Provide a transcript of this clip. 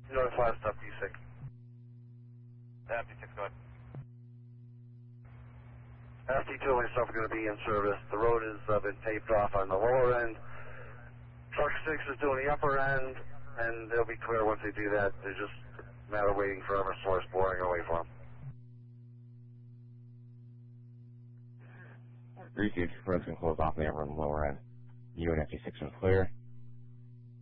North 5, stop D6. D6, go ahead. FD2 and myself are going to be in service. The road has been taped off on the lower end. Truck 6 is doing the upper end, and they'll be clear once they do that. They're just a matter of waiting for Eversource boring away for them. Received. Road's going to close off the upper and lower end. You and FD6 are clear.